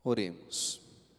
Oremos.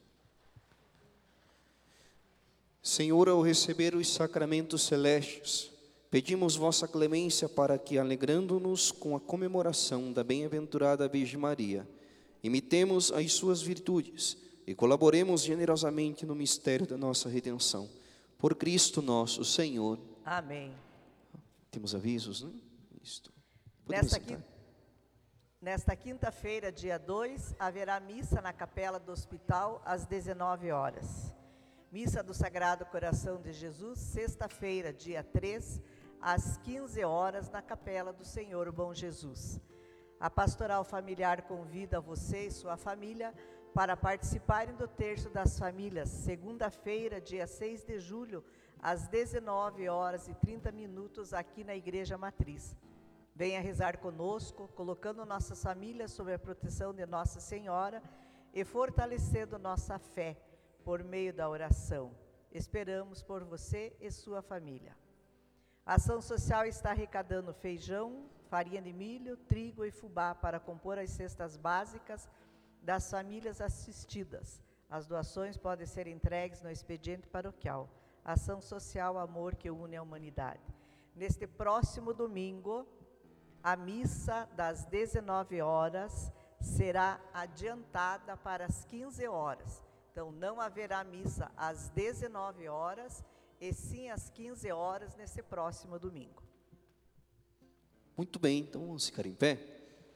Senhor, ao receber os sacramentos celestes, pedimos vossa clemência para que, alegrando-nos com a comemoração da bem-aventurada Virgem Maria, imitemos as suas virtudes e colaboremos generosamente no mistério da nossa redenção. Por Cristo nosso Senhor. Amém. Temos avisos, né? Isto. Podemos sentar. Nesta quinta-feira, dia 2, haverá missa na Capela do Hospital às 19 horas. Missa do Sagrado Coração de Jesus, sexta-feira, dia 3, às 15 horas, na Capela do Senhor Bom Jesus. A Pastoral Familiar convida você e sua família para participarem do Terço das Famílias, segunda-feira, dia 6 de julho, às 19 horas e 30 minutos, aqui na Igreja Matriz. Venha rezar conosco, colocando nossas famílias sob a proteção de Nossa Senhora e fortalecendo nossa fé por meio da oração. Esperamos por você e sua família. A ação social está arrecadando feijão, farinha de milho, trigo e fubá para compor as cestas básicas das famílias assistidas. As doações podem ser entregues no expediente paroquial. Ação social Amor que une a humanidade. Neste próximo domingo, a missa das 19 horas será adiantada para as 15 horas. Então, não haverá missa às 19 horas, e sim às 15 horas nesse próximo domingo. Muito bem, então vamos ficar em pé.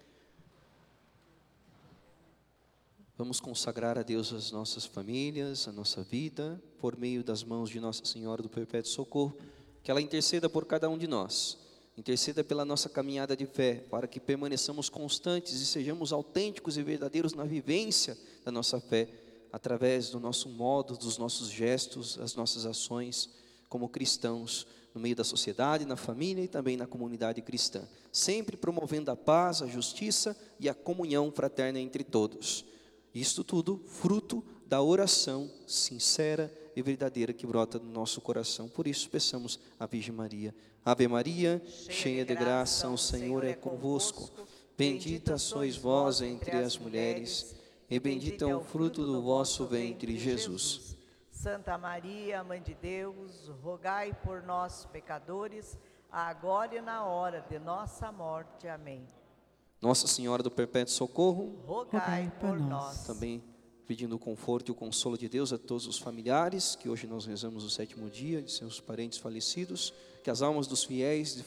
Vamos consagrar a Deus as nossas famílias, a nossa vida, por meio das mãos de Nossa Senhora do Perpétuo Socorro, que ela interceda por cada um de nós. Interceda pela nossa caminhada de fé, para que permaneçamos constantes e sejamos autênticos e verdadeiros na vivência da nossa fé, através do nosso modo, dos nossos gestos, das nossas ações como cristãos, no meio da sociedade, na família e também na comunidade cristã, sempre promovendo a paz, a justiça e a comunhão fraterna entre todos. Isto tudo fruto da oração sincera e verdadeira que brota do nosso coração. Por isso, peçamos à Virgem Maria. Ave Maria, cheia de graça, o Senhor é convosco. Bendita sois vós entre as mulheres, e bendito é o fruto do vosso ventre, Jesus. Santa Maria, Mãe de Deus, rogai por nós, pecadores, agora e na hora de nossa morte. Amém. Nossa Senhora do Perpétuo Socorro, Rogai por nós. também pedindo o conforto e o consolo de Deus a todos os familiares, que hoje nós rezamos o 7º dia de seus parentes falecidos, que as almas dos fiéis